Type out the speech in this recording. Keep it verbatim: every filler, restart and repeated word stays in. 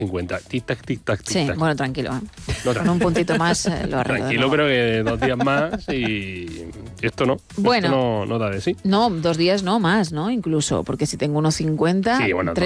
cincuenta. Tic-tac, tic-tac, Sí, tic-tac. bueno, tranquilo. ¿eh? No, Con un puntito más eh, lo arreglo. Tranquilo, pero que dos días más y esto no. Bueno. Esto no, no da de sí. No, dos días no, más, ¿no? Incluso, porque si tengo unos cincuenta, Sí, bueno, tres